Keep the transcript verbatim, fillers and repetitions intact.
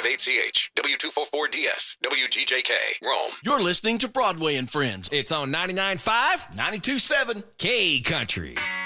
five eight C H, W two forty-four D S, W G J K, Rome. You're listening to Broadway and Friends. It's on ninety-nine point five, ninety-two point seven K Country.